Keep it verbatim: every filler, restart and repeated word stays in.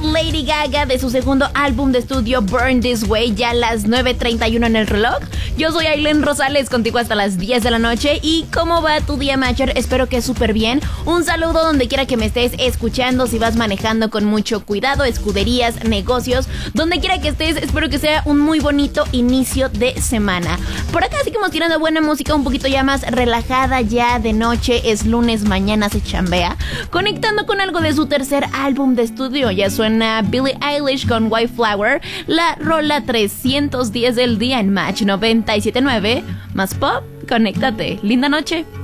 Lady Gaga de su segundo álbum de estudio Burn This Way, ya a las nueve treinta y uno en el reloj. Yo soy Ailén Rosales, contigo hasta las diez de la noche. ¿Y cómo va tu día, Matcher? Espero que súper bien. Un saludo donde quiera que me estés escuchando, si vas manejando con mucho cuidado, escuderías, negocios, donde quiera que estés, espero que sea un muy bonito inicio de semana. Por acá seguimos tirando buena música, un poquito ya más relajada, ya de noche, es lunes, mañana se chambea. Conectando con algo de su tercer álbum de estudio, ya suena Billie Eilish con White Flower, la rola trescientos diez del día en Match noventa y siete punto nueve. Más pop, conéctate. Linda noche.